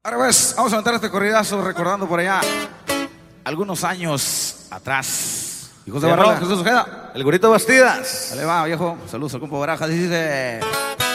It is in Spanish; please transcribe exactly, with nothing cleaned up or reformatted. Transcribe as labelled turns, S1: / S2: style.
S1: Ahora pues, vamos a aventar este corridazo recordando por allá algunos años atrás. Hijos de Barrola, Jesús Ojeda.
S2: El Gorrito Bastidas.
S1: Dale va, viejo. Saludos al compa Barajas. Dice...